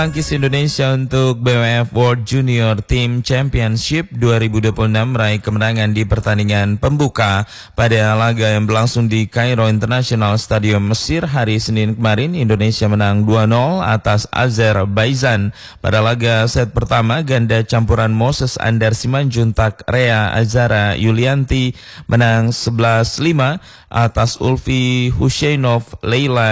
Tangkis Indonesia untuk BWF World Junior Team Championship 2026 meraih kemenangan di pertandingan pembuka pada laga yang berlangsung di Kairo International Stadium Mesir hari Senin kemarin. Indonesia menang 2-0 atas Azerbaijan. Pada laga set pertama, ganda campuran Moses Andar Simanjuntak Rea Azara Yulianti menang 11-5 atas Ulfi Husseinov Leila